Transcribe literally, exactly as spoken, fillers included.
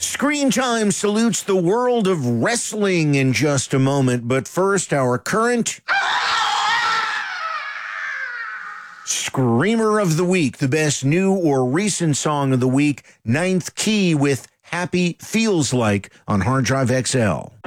Screen Time salutes the world of wrestling in just a moment, but first, our current Screamer of the Week, the best new or recent song of the week, Ninth Key with Happy Feels Like on Hard Drive X L.